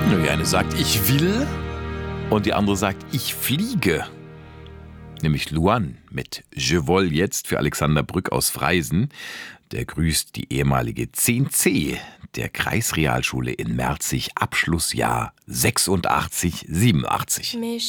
Die eine sagt, ich will, und die andere sagt, ich fliege. Nämlich Luan mit Je vol jetzt für Alexander Brück aus Freisen. Der grüßt die ehemalige 10C der Kreisrealschule in Merzig, Abschlussjahr 86, 87.